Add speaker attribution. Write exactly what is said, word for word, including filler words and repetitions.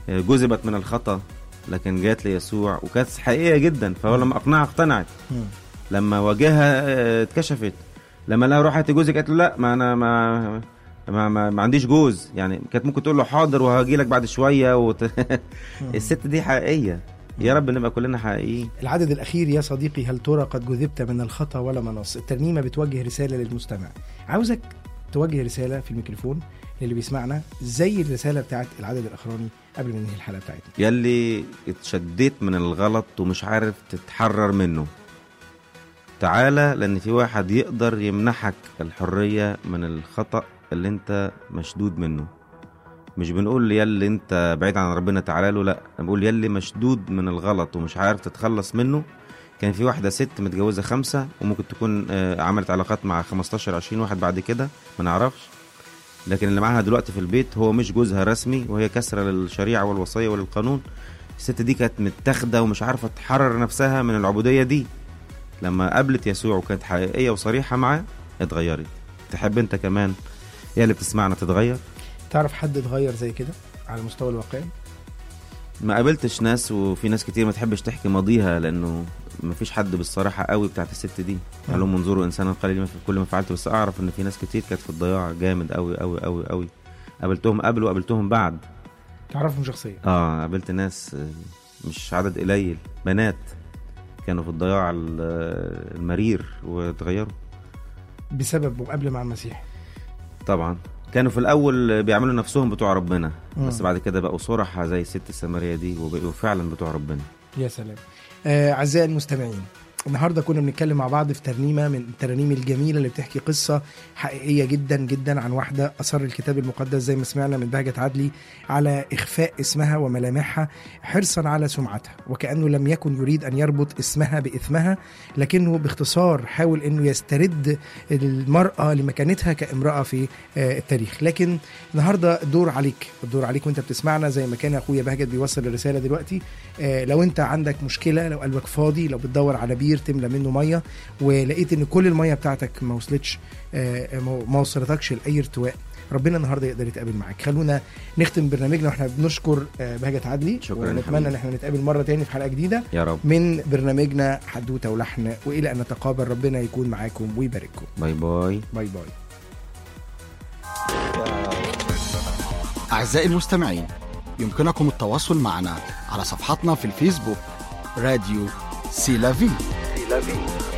Speaker 1: جذبت من الخطأ لكن جات ليسوع وكانت حقيقية جدا. فهو لما أقنعها اقتنعت، لما واجهها اتكشفت، لما لها روح هاتي جوزك قالت له لا ما أنا ما ما, ما, ما عنديش جوز. يعني كانت ممكن تقول له حاضر وهاجي لك بعد شوية وت... الست دي حقيقية. يا رب نبقى كلنا حقيقيين.
Speaker 2: العدد الأخير يا صديقي، هل ترى قد جذبت من الخطأ ولا مناص؟ الترنيمة بتوجه رسالة للمستمع. عاوزك توجه رسالة في الميكروفون اللي بيسمعنا زي الرسالة بتاعت العدد الأخراني قبل ما ننهي الحلقة بتاعتنا.
Speaker 1: يلي اتشديت من الغلط ومش عارف تتحرر منه، تعالى، لأن في واحد يقدر يمنحك الحرية من الخطأ اللي انت مشدود منه. مش بنقول يلي انت بعيد عن ربنا تعالى له، لا، بنقول يلي مشدود من الغلط ومش عارف تتخلص منه. كان في واحدة ست متجوزة خمسة وممكن تكون عملت علاقات مع خمستاشر عشرين واحد بعد كده ما نعرفش، لكن اللي معاها دلوقتي في البيت هو مش جوزها رسمي، وهي كسرة للشريعة والوصية وللقانون. الست دي كانت متاخدة ومش عارفة تحرر نفسها من العبودية دي. لما قابلت يسوع وكانت حقيقية وصريحة معاه اتغيرت. تحب انت كمان يا اللي بتسمعنا تتغير؟
Speaker 2: تعرف حد اتغير زي كده على مستوى الواقع؟
Speaker 1: ما قابلتش ناس، وفي ناس كتير ما تحبش تحكي ماضيها لانه ما فيش حد بالصراحة قوي بتاعت الست دي. قالوا منظروا انسانا قليل ما في كل ما فعلته. بس اعرف ان في ناس كتير كانت في الضياع جامد قوي قوي قوي قوي. قابلتهم قبل وقابلتهم بعد.
Speaker 2: تعرفهم شخصيا؟
Speaker 1: اه قابلت ناس مش عدد قليل، بنات كانوا في الضياع المرير وتغيروا
Speaker 2: بسبب مقابلة مع المسيح.
Speaker 1: طبعا كانوا في الأول بيعملوا نفسهم بتوع ربنا، مم. بس بعد كده بقوا صرحة زي الست السامرية دي وبقوا فعلا بتوع ربنا.
Speaker 2: يا سلام. آه أعزائي المستمعين، النهاردة كنا بنتكلم مع بعض في ترنيمة من الترانيم الجميلة اللي بتحكي قصة حقيقية جدا جدا عن واحدة أصر الكتاب المقدس زي ما سمعنا من بهجة عدلي على إخفاء اسمها وملامحها حرصا على سمعتها، وكأنه لم يكن يريد أن يربط اسمها بإثمها، لكنه باختصار حاول أنه يسترد المرأة لمكانتها كامرأة في التاريخ. لكن النهاردة الدور عليك، الدور عليك وانت بتسمعنا زي ما كان أخويا بهجة بيوصل الرسالة دلوقتي. لو انت عندك مشكلة، لو قلبك فاضي، لو بتدور على بير تملى منه ميه ولقيت ان كل الميه بتاعتك ما وصلتش ما وصلتكش لاي ارتواء، ربنا النهارده يقدر يتقابل معاك. خلونا نختم برنامجنا واحنا بنشكر بهجة عدلي، ونتمنى ان احنا نتقابل مره تاني في حلقه جديده
Speaker 1: يا رب
Speaker 2: من برنامجنا حدوته ولحن، والى ان نتقابل ربنا يكون معاكم ويبارككم.
Speaker 1: باي باي
Speaker 2: باي باي.
Speaker 3: اعزائي المستمعين، يمكنكم التواصل معنا على صفحتنا في الفيسبوك راديو سي لا في.